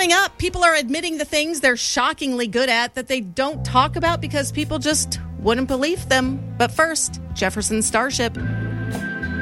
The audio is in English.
Coming up, people are admitting the things they're shockingly good at that they don't talk about because people just wouldn't believe them. But first, Jefferson Starship.